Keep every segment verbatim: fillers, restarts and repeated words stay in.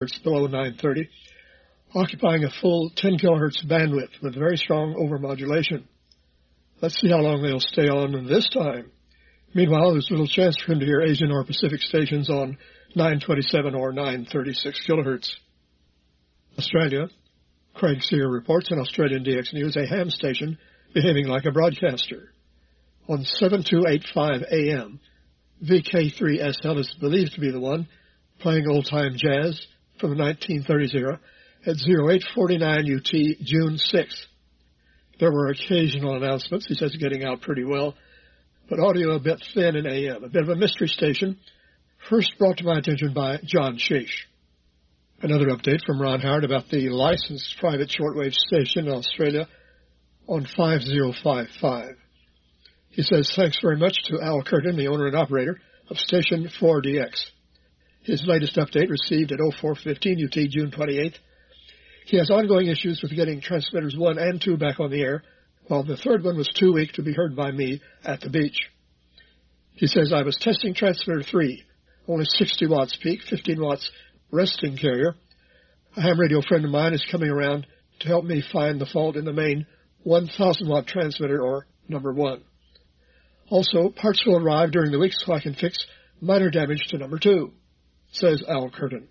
below nine thirty, occupying a full ten kilohertz bandwidth with very strong overmodulation. Let's see how long they'll stay on this time. Meanwhile, there's little chance for him to hear Asian or Pacific stations on nine twenty-seven or nine thirty-six kilohertz. Australia, Craig Sear reports in Australian D X News, a ham station behaving like a broadcaster. On seven two eight five A M, V K three S L is believed to be the one, playing old-time jazz from the nineteen thirties era at oh eight forty-nine U T, June sixth. There were occasional announcements, he says, getting out pretty well, but audio a bit thin in A M, a bit of a mystery station, first brought to my attention by John Sheesh. Another update from Ron Howard about the licensed private shortwave station in Australia on five oh five five. He says, thanks very much to Al Curtin, the owner and operator of station four D X. His latest update received at oh four fifteen U T, June twenty-eighth. He has ongoing issues with getting transmitters one and two back on the air, while the third one was too weak to be heard by me at the beach. He says, I was testing transmitter three, only sixty watts peak, fifteen watts resting carrier. A ham radio friend of mine is coming around to help me find the fault in the main one thousand watt transmitter, or number one. Also, parts will arrive during the week so I can fix minor damage to number two, says Al Curtin.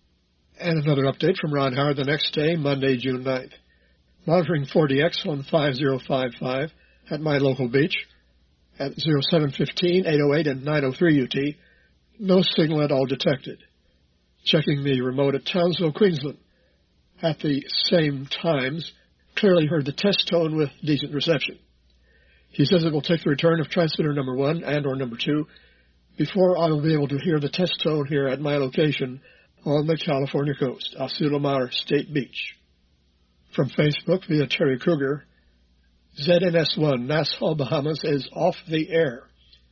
And another update from Ron Howard the next day, Monday, June ninth. Monitoring four D X on five oh five five at my local beach at oh seven fifteen, eight oh eight, and nine oh three U T. No signal at all detected. Checking the remote at Townsville, Queensland. At the same times, clearly heard the test tone with decent reception. He says it will take the return of transmitter number one and or number two before I will be able to hear the test tone here at my location on the California coast, Asilomar State Beach. From Facebook via Terry Kruger, Z N S one, Nassau, Bahamas, is off the air.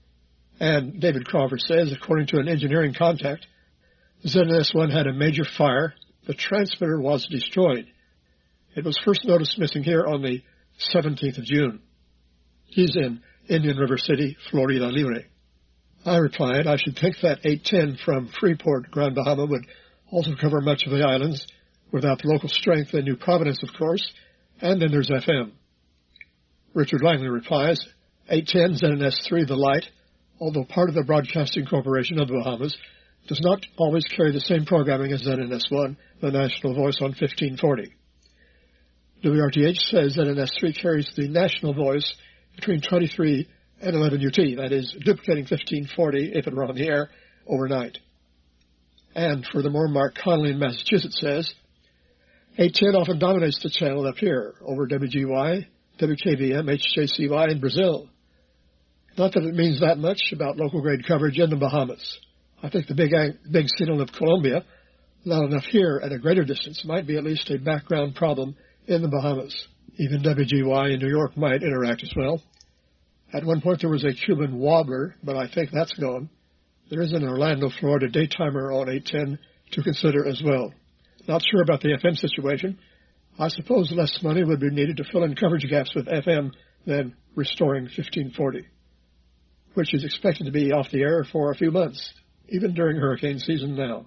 And David Crawford says, according to an engineering contact, Z N S one had a major fire. The transmitter was destroyed. It was first noticed missing here on the seventeenth of June. He's in Indian River City, Florida Libre. I replied, I should think that eight ten from Freeport, Grand Bahama, would also cover much of the islands, without the local strength in New Providence, of course, and then there's F M. Richard Langley replies, eight ten Z N S three, the light, although part of the Broadcasting Corporation of the Bahamas, does not always carry the same programming as Z N S one, the national voice on fifteen forty. W R T H says Z N S three carries the national voice between twenty-three and eleven U T, that is, duplicating fifteen forty if it were on the air overnight. And furthermore, Mark Connolly in Massachusetts says, eight ten often dominates the channel up here over W G Y, W K V M, H J C Y in Brazil. Not that it means that much about local grade coverage in the Bahamas. I think the big, big signal of Colombia, not enough here at a greater distance, might be at least a background problem in the Bahamas. Even W G Y in New York might interact as well. At one point there was a Cuban wobbler, but I think that's gone. There is an Orlando, Florida daytimer on eight ten to consider as well. Not sure about the F M situation. I suppose less money would be needed to fill in coverage gaps with F M than restoring fifteen forty, which is expected to be off the air for a few months, even during hurricane season now.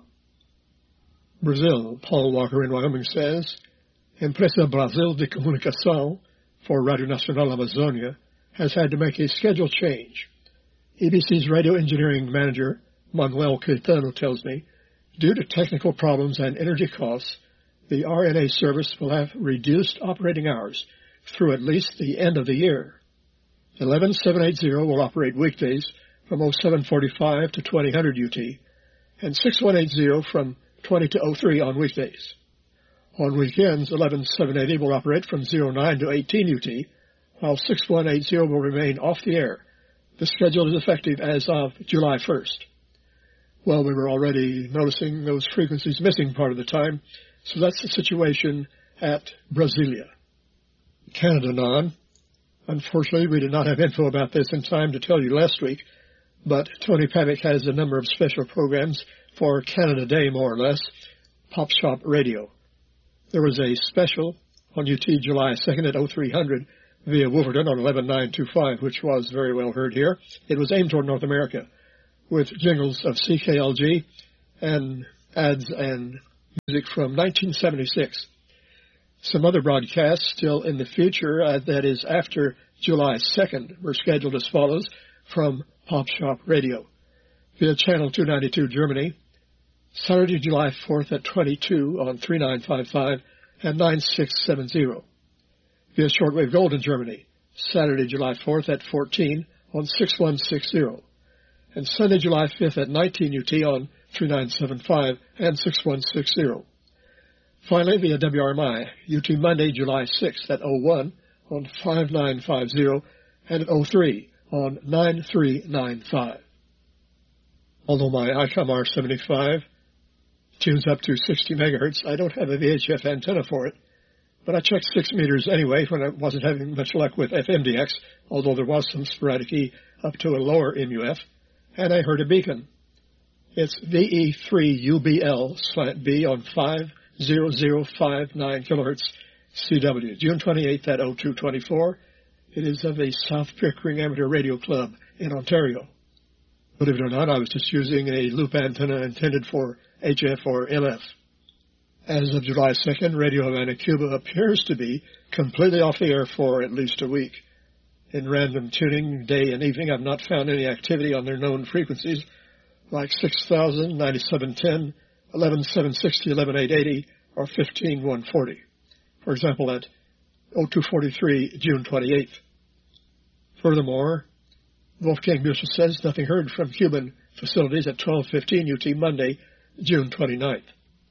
Brazil, Paul Walker in Wyoming says, Empresa Brasil de Comunicação for Radio Nacional Amazonia has had to make a schedule change. E B C's radio engineering manager, Manuel Caetano, tells me, due to technical problems and energy costs, the R N A service will have reduced operating hours through at least the end of the year. eleven seven eighty will operate weekdays from oh seven forty-five to twenty hundred U T, and six one eighty from twenty to oh three on weekdays. On weekends, eleven seven eighty will operate from oh nine to eighteen U T, while six one eighty will remain off the air. The schedule is effective as of July first. Well, we were already noticing those frequencies missing part of the time, so that's the situation at Brasilia. Canada non. Unfortunately, we did not have info about this in time to tell you last week, but Tony Pamick has a number of special programs for Canada Day, more or less, Pop Shop Radio. There was a special on U T July second at oh three hundred via Wolverton on eleven nine twenty-five, which was very well heard here. It was aimed toward North America, with jingles of C K L G and ads and music from nineteen seventy-six. Some other broadcasts still in the future, uh, that is after July second, were scheduled as follows from Pop Shop Radio. Via Channel two ninety-two Germany, Saturday, July fourth at twenty-two on three nine five five and nine six seven zero. Via Shortwave Gold in Germany, Saturday, July fourth at fourteen on six one six zero. And Sunday, July fifth at nineteen U T on three nine seven five and six one six zero. Finally, via W R M I, U T Monday, July sixth at oh one on five nine five zero and at oh three on nine three nine five. Although my I COM R seventy-five tunes up to sixty megahertz, I don't have a V H F antenna for it, but I checked six meters anyway when I wasn't having much luck with F M D X, although there was some sporadic E up to a lower M U F, and I heard a beacon. It's V E three U B L slant B on five zero zero five nine kilohertz C W, June twenty-eighth at oh two twenty-four. It is of the South Pickering Amateur Radio Club in Ontario. Believe it or not, I was just using a loop antenna intended for H F or M F. As of July second, Radio Havana, Cuba appears to be completely off the air for at least a week. In random tuning, day and evening, I've not found any activity on their known frequencies, like six thousand, ninety-seven ten, eleven seven sixty, eleven eight eighty, or fifteen one forty. For example, at oh two forty-three, June twenty-eighth. Furthermore, Wolfgang Buscher says nothing heard from Cuban facilities at twelve fifteen U T Monday, June twenty-ninth.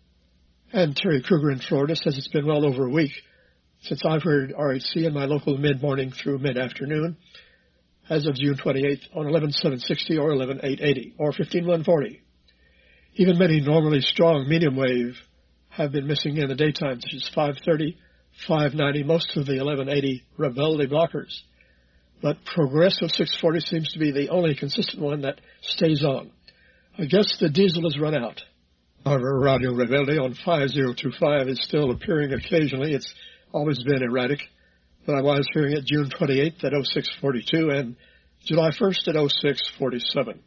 And Terry Kruger in Florida says it's been well over a week since I've heard R H C in my local mid-morning through mid-afternoon as of June twenty-eighth on eleven seven sixty or eleven eight eighty or fifteen one forty. Even many normally strong medium wave have been missing in the daytime, such as five thirty, five ninety, most of the eleven eighty Rebelde blockers. But Progressive six forty seems to be the only consistent one that stays on. I guess the diesel has run out. However, Radio Rebelde on five zero two five is still appearing occasionally. It's always been erratic, but I was hearing it June twenty-eighth at oh six forty-two and July first at oh six forty-seven.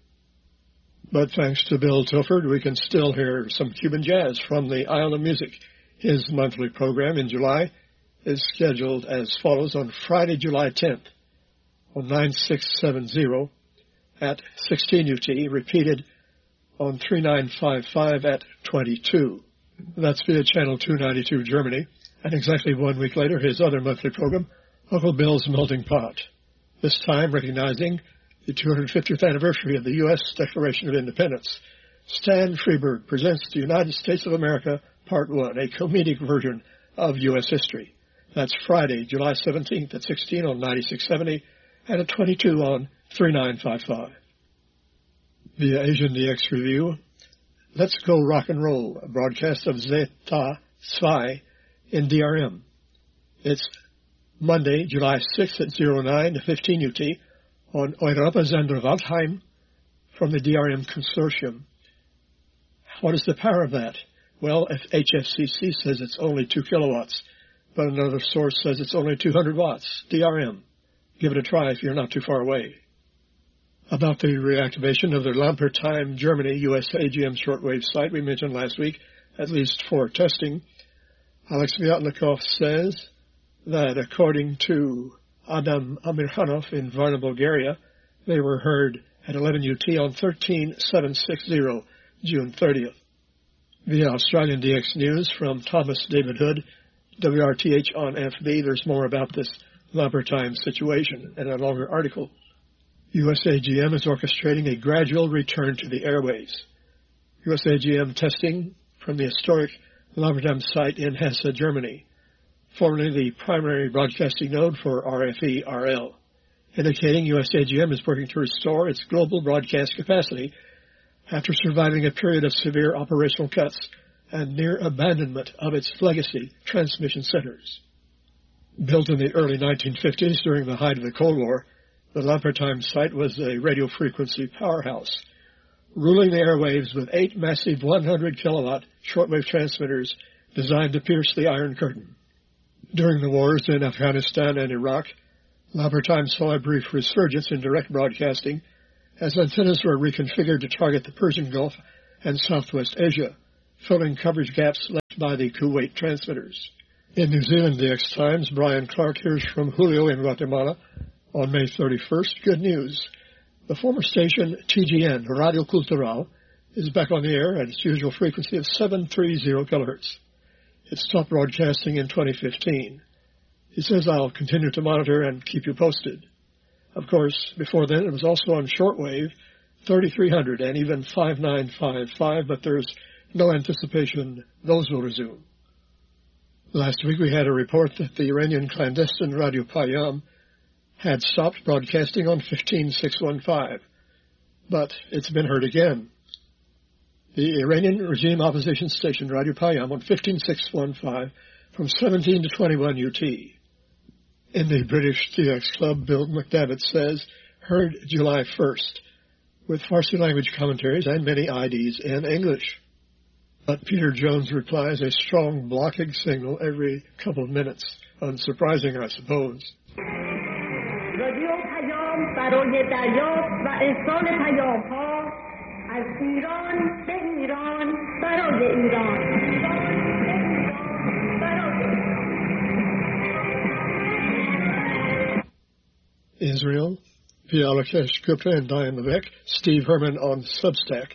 But thanks to Bill Tilford, we can still hear some Cuban jazz from the Isle of Music. His monthly program in July is scheduled as follows on Friday, July tenth on nine six seven zero at sixteen U T, repeated on three nine five five at twenty-two. That's via Channel two ninety-two Germany. And exactly one week later, his other monthly program, Uncle Bill's Melting Pot. This time recognizing the two hundred fiftieth anniversary of the U S Declaration of Independence. Stan Freberg presents the United States of America, Part one, a comedic version of U S history. That's Friday, July seventeenth at sixteen on ninety-six seventy and at twenty-two on three nine five five. Via Asian D X Review, Let's Go Rock and Roll, a broadcast of Zeta Zwei in D R M. It's Monday, July sixth at oh nine to fifteen U T on Europasender Waldheim from the D R M Consortium. What is the power of that? Well, if H F C C says it's only two kilowatts, but another source says it's only two hundred watts. D R M. Give it a try if you're not too far away. About the reactivation of the Lampertheim, Germany, U S A G M shortwave site we mentioned last week, at least for testing, Alex Vyatnikov says that according to Adam Amirkhanov in Varna, Bulgaria, they were heard at eleven U T on thirteen seven sixty, June thirtieth. Via Australian D X News from Thomas David Hood, W R T H on F B, there's more about this Lampertheim situation in a longer article. U S A G M is orchestrating a gradual return to the airwaves. U S A G M testing from the historic Lampertheim site in Hesse, Germany, formerly the primary broadcasting node for R F E R L, indicating U S A G M is working to restore its global broadcast capacity after surviving a period of severe operational cuts and near abandonment of its legacy transmission centers. Built in the early nineteen fifties during the height of the Cold War, the Lampertheim site was a radio frequency powerhouse, ruling the airwaves with eight massive one hundred kilowatt shortwave transmitters designed to pierce the Iron Curtain. During the wars in Afghanistan and Iraq, Lampertheim saw a brief resurgence in direct broadcasting as antennas were reconfigured to target the Persian Gulf and Southwest Asia, filling coverage gaps left by the Kuwait transmitters. In New Zealand, the X-Times, Brian Clark hears from Julio in Guatemala on May thirty-first. Good news. The former station T G N, Radio Cultural, is back on the air at its usual frequency of seven thirty kilohertz. It stopped broadcasting in twenty fifteen. He says, I'll continue to monitor and keep you posted. Of course, before then, it was also on shortwave, thirty-three hundred and even five nine five five, but there's no anticipation those will resume. Last week we had a report that the Iranian clandestine Radio Payam had stopped broadcasting on fifteen six fifteen, but it's been heard again. The Iranian regime opposition station Radio Payam on fifteen six fifteen from seventeen to twenty-one U T. In the British T X Club, Bill McDavitt says, heard July first, with Farsi language commentaries and many I Ds in English. But Peter Jones replies, a strong blocking signal every couple of minutes. Unsurprising, I suppose. رادیو پیام برای دریافت و ارسال پیام‌ها از ایران به ایران برای ایران. Israel, via Alakesh Gupta and Diane Levesque. Steve Herman on Substack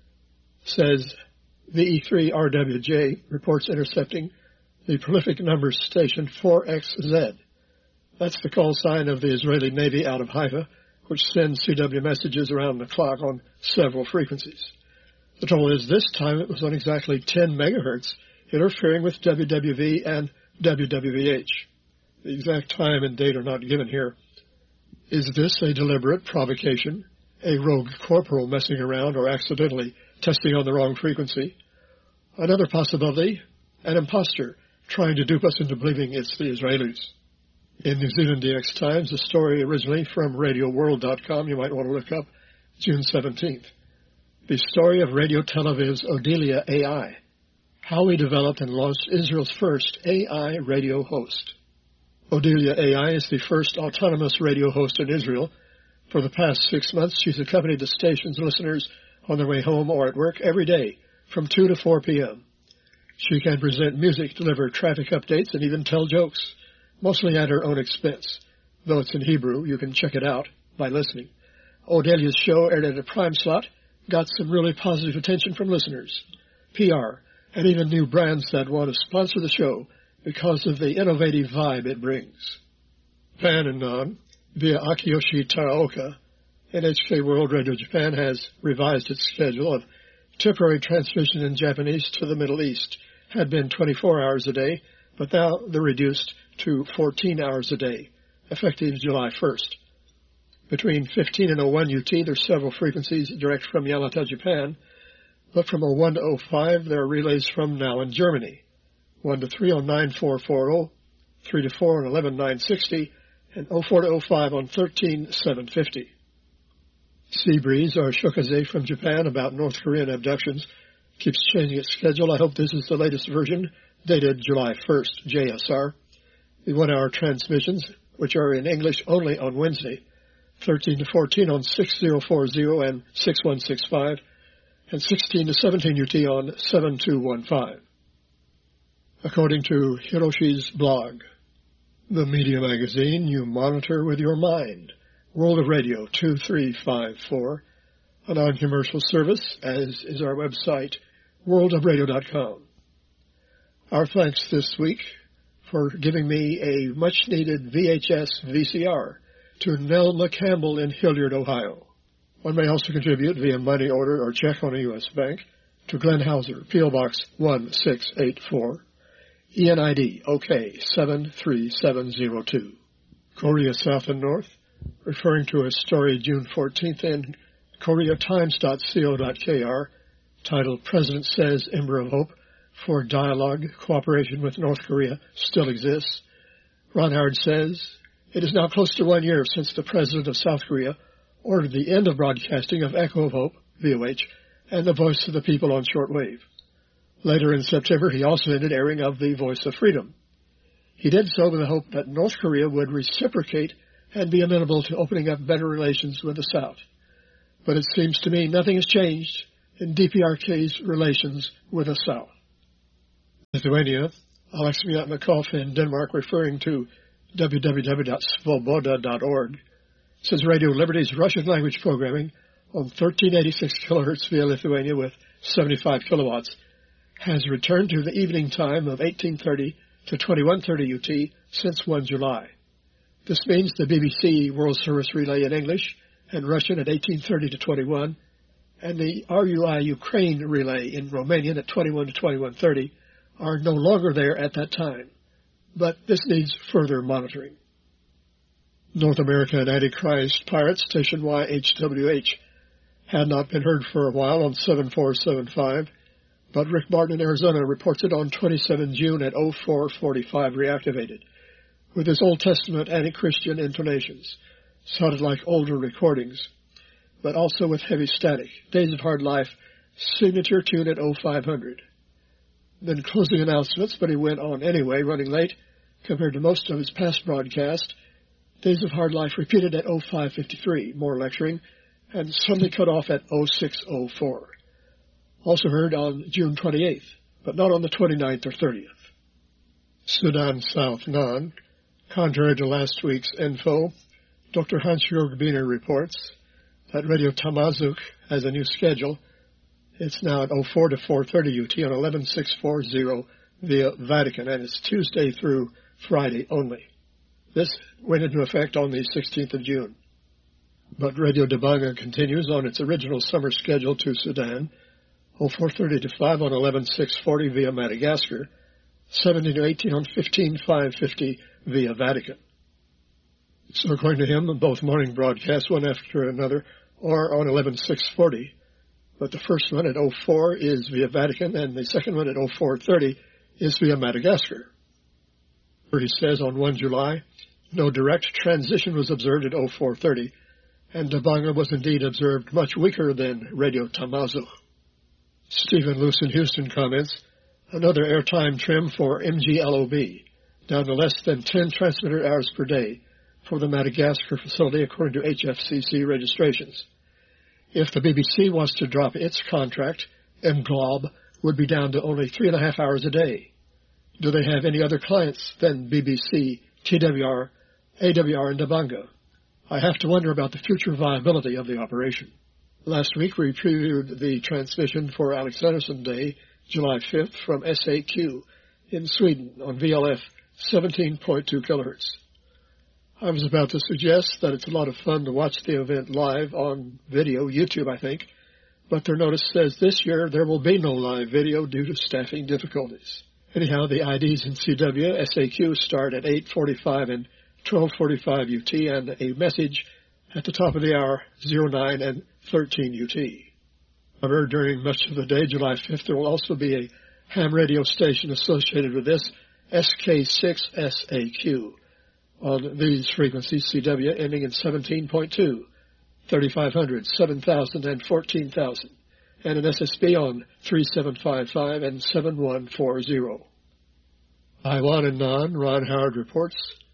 says the E three R W J reports intercepting the prolific numbers station four X Z. That's the call sign of the Israeli Navy out of Haifa, which sends C W messages around the clock on several frequencies. The trouble is, this time it was on exactly ten megahertz, interfering with W W V and W W V H. The exact time and date are not given here. Is this a deliberate provocation, a rogue corporal messing around or accidentally testing on the wrong frequency? Another possibility, an imposter trying to dupe us into believing it's the Israelis. In New Zealand D X Times, a story originally from radio world dot com you might want to look up, June seventeenth. The story of Radio Tel Aviv's Odelia A I, how we developed and launched Israel's first A I radio host. Odelia A I is the first autonomous radio host in Israel. For the past six months, she's accompanied the station's listeners on their way home or at work every day from two to four p.m. She can present music, deliver traffic updates, and even tell jokes, mostly at her own expense. Though it's in Hebrew, you can check it out by listening. Odelia's show aired at a prime slot, got some really positive attention from listeners, P R, and even new brands that want to sponsor the show because of the innovative vibe it brings. Japan and non, via Akiyoshi Taraoka, N H K World Radio Japan has revised its schedule of temporary transmission in Japanese to the Middle East. Had been twenty-four hours a day, but now they're reduced to fourteen hours a day, effective July first. Between fifteen and oh one U T, there's several frequencies direct from Yamata, Japan, but from oh one to oh five, there are relays from now in Germany. one to three on nine four forty, three to four on eleven nine sixty, and oh four to oh five on thirteen seven fifty. Seabreeze, or Shokaze from Japan, about North Korean abductions, keeps changing its schedule. I hope this is the latest version, dated July first, J S R. The one-hour transmissions, which are in English only on Wednesday, thirteen to fourteen on six oh four oh and six one six five, and sixteen to seventeen U T on seven two one five. According to Hiroshi's blog, the media magazine you monitor with your mind, World of Radio two three five four, a non-commercial service, as is our website, world of radio dot com. Our thanks this week for giving me a much-needed V H S V C R to Nelma Campbell in Hilliard, Ohio. One may also contribute via money order or check on a U S bank to Glenn Hauser, P O Box one six eight four, E N I D OK seven three seven zero two. Korea South and North, referring to a story June fourteenth in korea times dot co dot k r titled President Says Ember of Hope for Dialogue, Cooperation with North Korea Still Exists. Ron Howard says, it is now close to one year since the President of South Korea ordered the end of broadcasting of Echo of Hope, V O H, and the Voice of the People on shortwave. Later in September, he also ended airing of the Voice of Freedom. He did so with the hope that North Korea would reciprocate and be amenable to opening up better relations with the South. But it seems to me nothing has changed in D P R K's relations with the South. Lithuania, Alex Myatnikov in Denmark, referring to w w w dot svoboda dot org, says Radio Liberty's Russian language programming on thirteen eighty-six kilohertz via Lithuania with seventy-five kilowatts has returned to the evening time of eighteen thirty to twenty-one thirty U T since the first of July. This means the B B C World Service relay in English and Russian at eighteen thirty to twenty-one, and the R U I Ukraine relay in Romanian at twenty-one to twenty-one thirty are no longer there at that time, but this needs further monitoring. North American Antichrist Pirate Station Y H W H had not been heard for a while on seven four seven five, but Rick Martin in Arizona reports it on the twenty-seventh of June at oh four forty-five reactivated, with his Old Testament anti-Christian intonations. Sounded like older recordings, but also with heavy static. Days of Hard Life signature tune at oh five hundred. Then closing announcements, but he went on anyway, running late compared to most of his past broadcasts. Days of Hard Life repeated at oh five fifty-three, more lecturing, and suddenly cut off at oh six oh four. Also heard on June twenty-eighth, but not on the twenty-ninth or thirtieth. Sudan South None. Contrary to last week's info, Doctor Hans-Jörg Biener reports that Radio Tamazuk has a new schedule. It's now at oh four to four thirty U T on eleven six forty via Vatican, and it's Tuesday through Friday only. This went into effect on the sixteenth of June. But Radio Dabanga continues on its original summer schedule to Sudan, oh four thirty to five on eleven six forty via Madagascar, seventeen to eighteen on fifteen five fifty via Vatican. So according to him, both morning broadcasts, one after another, are on eleven six forty, but the first one at oh four is via Vatican, and the second one at oh four thirty is via Madagascar. Where he says on the first of July, no direct transition was observed at oh four thirty, and Dabanga was indeed observed much weaker than Radio Tamazuk. Stephen Luce in Houston comments, another airtime trim for M G L O B, down to less than ten transmitter hours per day for the Madagascar facility according to H F C C registrations. If the B B C wants to drop its contract, M G L O B would be down to only three and a half hours a day. Do they have any other clients than B B C, T W R, A W R, and Dabanga? I have to wonder about the future viability of the operation. Last week we previewed the transmission for Alex Anderson Day, July fifth, from S A Q in Sweden on V L F seventeen point two kilohertz. I was about to suggest that it's a lot of fun to watch the event live on video, YouTube I think, but their notice says this year there will be no live video due to staffing difficulties. Anyhow, the I Ds in C W, S A Q start at eight forty-five and twelve forty-five U T, and a message at the top of the hour, oh nine and thirteen U T. However, during much of the day, July fifth, there will also be a ham radio station associated with this, S K six S A Q, on these frequencies, C W, ending in seventeen point two, thirty-five hundred, seven thousand, and fourteen thousand, and an S S B on three seven five five and seven one four zero. Taiwan and Non, Ron Howard reports,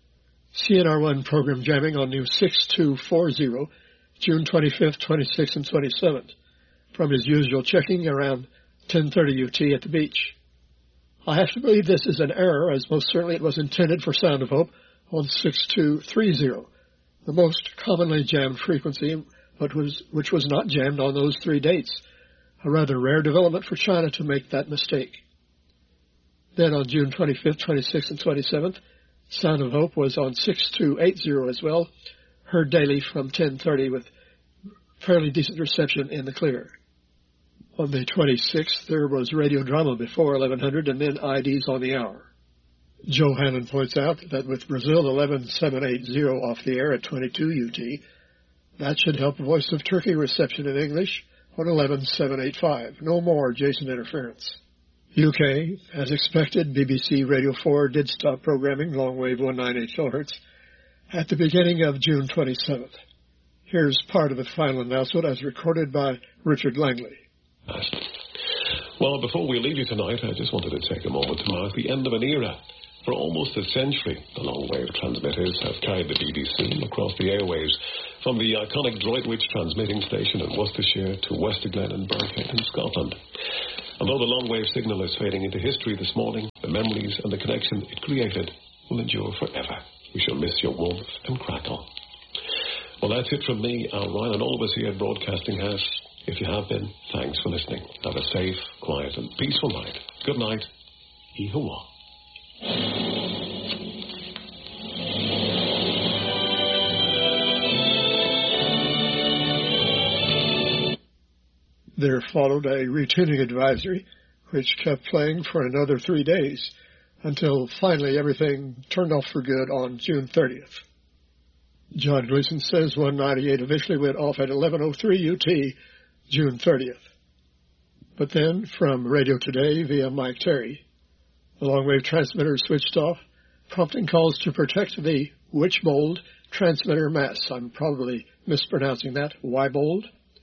C N R one program jamming on new six two four zero, June twenty-fifth, twenty-sixth, and twenty-seventh, from his usual checking around ten thirty U T at the beach. I have to believe this is an error, as most certainly it was intended for Sound of Hope on six two three zero, the most commonly jammed frequency, but was, which was not jammed on those three dates, a rather rare development for China to make that mistake. Then on June twenty-fifth, twenty-sixth, and twenty-seventh, Sound of Hope was on six two eight zero as well, heard daily from ten thirty with fairly decent reception in the clear. On the twenty-sixth, there was radio drama before eleven hundred and then I Ds on the hour. Joe Hannon points out that with Brazil eleven seven eighty off the air at twenty-two U T, that should help Voice of Turkey reception in English on eleven seven eighty-five. No more Jason interference. U K, as expected, B B C Radio four did stop programming longwave one ninety-eight kilohertz at the beginning of June twenty-seventh. Here's part of the final announcement as recorded by Richard Langley. Well, before we leave you tonight, I just wanted to take a moment to mark the end of an era. For almost a century, the long-wave transmitters have carried the B B C across the airwaves from the iconic Droitwich transmitting station in Worcestershire to Westerglen and Birkhead in Scotland. Although the long-wave signal is fading into history this morning, the memories and the connection it created will endure forever. We shall miss your warmth and crackle. Well, that's it from me, Al Ryan, and all of us here at Broadcasting House. If you have been, thanks for listening. Have a safe, quiet, and peaceful night. Good night. Ihawa. There followed a retuning advisory, which kept playing for another three days, until finally everything turned off for good on June thirtieth. John Gleason says one ninety-eight officially went off at eleven oh three U T, June thirtieth. But then, from Radio Today via Mike Terry, the long-wave transmitter switched off, prompting calls to protect the Wychbold transmitter masts. I'm probably mispronouncing that. Wybold?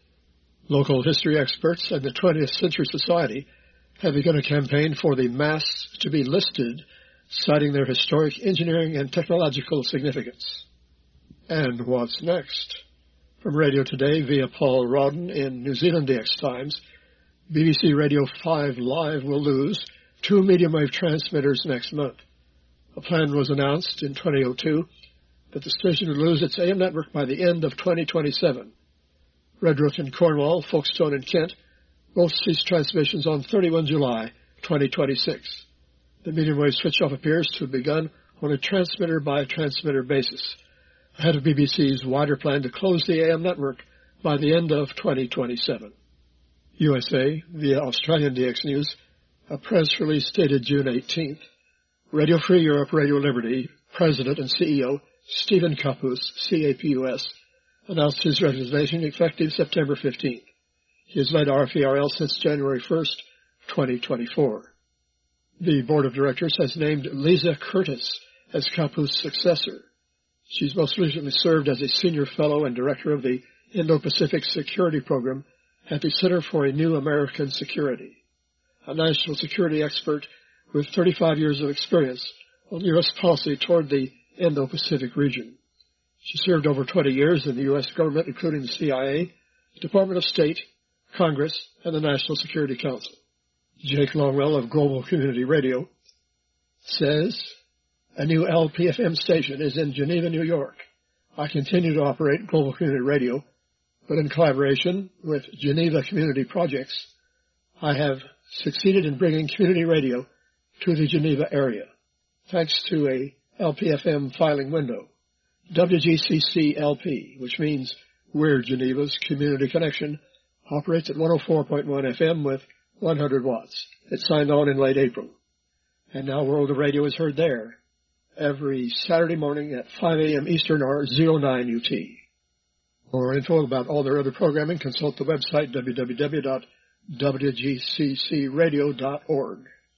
Local history experts and the twentieth Century Society have begun a campaign for the masts to be listed, citing their historic engineering and technological significance. And what's next? From Radio Today via Paul Rawdon in New Zealand D X Times, B B C Radio five Live will lose two medium-wave transmitters next month. A plan was announced in twenty oh two that the station would lose its A M network by the end of twenty twenty-seven. Redruth in Cornwall, Folkestone in Kent both ceased transmissions on thirty-first of July, twenty twenty-six. The medium-wave switch-off appears to have begun on a transmitter-by-transmitter basis, ahead of B B C's wider plan to close the A M network by the end of twenty twenty-seven. U S A, via Australian D X News, a press release dated June eighteenth, Radio Free Europe, Radio Liberty, President and C E O Stephen Kapus, C A P U S, announced his resignation effective September fifteenth. He has led R F E R L since January first, twenty twenty-four. The board of directors has named Lisa Curtis as Kapus' successor. She's most recently served as a senior fellow and director of the Indo-Pacific Security Program at the Center for a New American Security, a national security expert with thirty-five years of experience on U S policy toward the Indo-Pacific region. She served over twenty years in the U S government, including the C I A, Department of State, Congress, and the National Security Council. Jake Longwell of Global Community Radio says, a new L P F M station is in Geneva, New York. I continue to operate Global Community Radio, but in collaboration with Geneva Community Projects, I have succeeded in bringing community radio to the Geneva area, thanks to a L P F M filing window, W G C C L P, which means We're Geneva's Community Connection, operates at one oh four point one F M with one hundred watts. It signed on in late April. And now World of Radio is heard there every Saturday morning at five a.m. Eastern or oh nine U T. For more info about all their other programming, consult the website w w w dot w g c c radio dot org.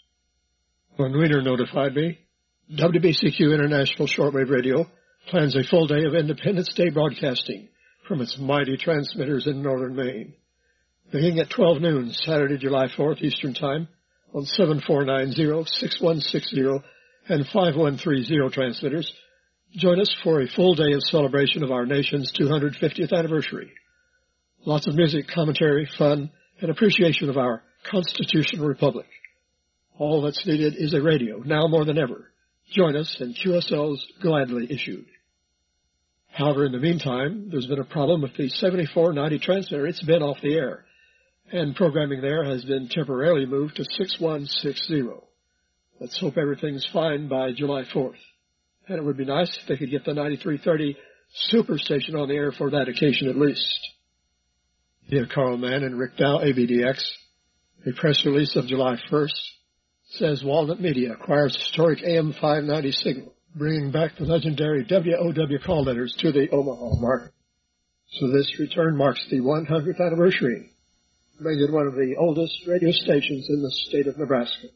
One reader notified me, W B C Q International Shortwave Radio plans a full day of Independence Day broadcasting from its mighty transmitters in northern Maine. Beginning at twelve noon, Saturday, July fourth, Eastern Time, on seven four nine zero, six one six zero and five one three zero transmitters, join us for a full day of celebration of our nation's two hundred fiftieth anniversary. Lots of music, commentary, fun, and appreciation of our constitutional republic. All that's needed is a radio, now more than ever. Join us, and Q S L's gladly issued. However, in the meantime, there's been a problem with the seventy-four ninety transmitter. It's been off the air, and programming there has been temporarily moved to six one six zero. Let's hope everything's fine by July fourth. And it would be nice if they could get the ninety-three thirty Superstation on the air for that occasion at least. Dear Carl Mann and Rick Dow, A B D X, a press release of July first says Walnut Media acquires historic A M five ninety signal, bringing back the legendary W O W call letters to the Omaha market. So this return marks the one hundredth anniversary, making it one of the oldest radio stations in the state of Nebraska.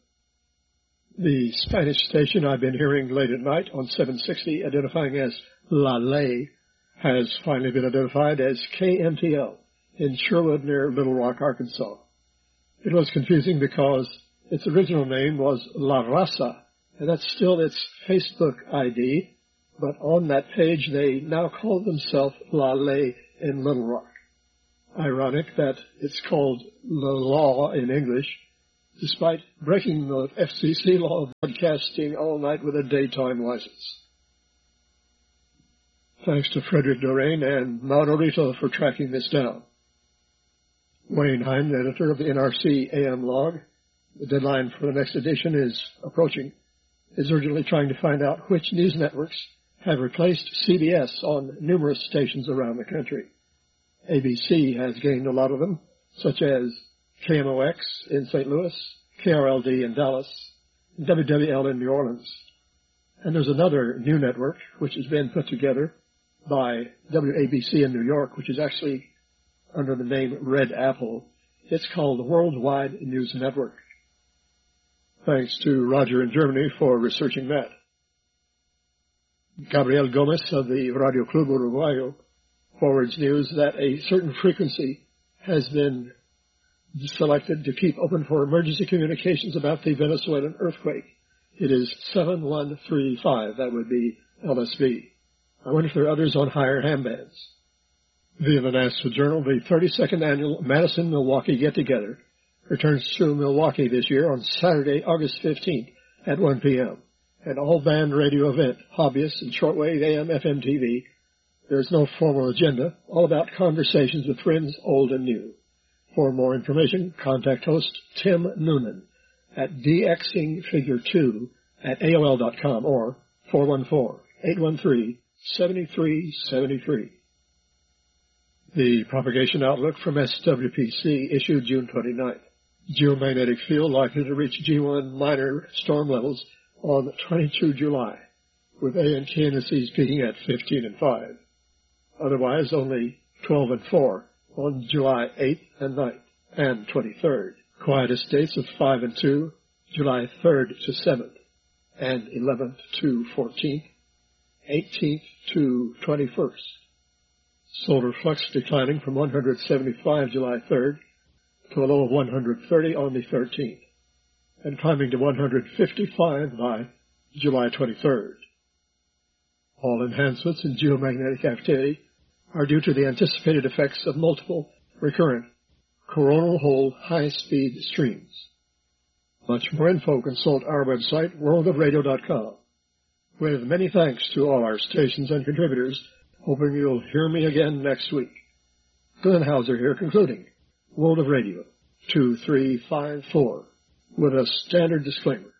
The Spanish station I've been hearing late at night on seven sixty, identifying as La Ley, has finally been identified as K M T L in Sherwood near Little Rock, Arkansas. It was confusing because its original name was La Raza, and that's still its Facebook I D, but on that page they now call themselves La Ley in Little Rock. Ironic that it's called La Law in English, despite breaking the F C C law of broadcasting all night with a daytime license. Thanks to Frederick Dorain and Maurito for tracking this down. Wayne Hine, editor of the N R C A M log, the deadline for the next edition is approaching, is urgently trying to find out which news networks have replaced C B S on numerous stations around the country. A B C has gained a lot of them, such as K M O X in Saint Louis, K R L D in Dallas, and W W L in New Orleans. And there's another new network which has been put together by W A B C in New York, which is actually under the name Red Apple. It's called the Worldwide News Network. Thanks to Roger in Germany for researching that. Gabriel Gomez of the Radio Club Uruguayo forwards news that a certain frequency has been selected to keep open for emergency communications about the Venezuelan earthquake. It is seven one three five. That would be L S B. I wonder if there are others on higher ham bands. Via the National Journal, the thirty-second annual Madison Milwaukee Get-Together returns to Milwaukee this year on Saturday, August fifteenth at one p.m. An all-band radio event, hobbyists and shortwave A M F M T V. There's no formal agenda, all about conversations with friends old and new. For more information, contact host Tim Noonan at dxingfigure two at A O L dot com or four one four, eight one three, seven three seven three. The propagation outlook from S W P C issued June twenty-ninth. Geomagnetic field likely to reach G one minor storm levels on twenty-second of July, with A and K indices peaking at fifteen and five. Otherwise, only twelve and four on July eighth and ninth and twenty-third. Quietest dates of five and two, July third to seventh, and eleventh to fourteenth, eighteenth to twenty-first. Solar flux declining from one hundred seventy-five July third to a low of one hundred thirty on the thirteenth, and climbing to one hundred fifty-five by July twenty-third. All enhancements in geomagnetic activity are due to the anticipated effects of multiple recurrent coronal hole high-speed streams. Much more info, consult our website, world of radio dot com. With many thanks to all our stations and contributors, hoping you'll hear me again next week. Glenn Hauser here, concluding World of Radio two three five four with a standard disclaimer.